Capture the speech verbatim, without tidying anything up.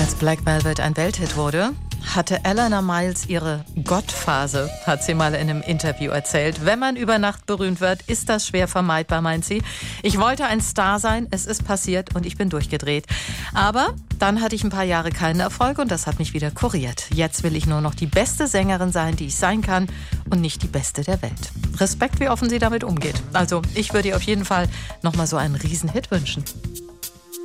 Als Black Velvet ein Welthit wurde, hatte Eleanor Miles ihre Gottphase, hat sie mal in einem Interview erzählt. Wenn man über Nacht berühmt wird, ist das schwer vermeidbar, meint sie. Ich wollte ein Star sein, es ist passiert und ich bin durchgedreht. Aber dann hatte ich ein paar Jahre keinen Erfolg und das hat mich wieder kuriert. Jetzt will ich nur noch die beste Sängerin sein, die ich sein kann und nicht die beste der Welt. Respekt, wie offen sie damit umgeht. Also ich würde ihr auf jeden Fall noch mal so einen Riesenhit wünschen.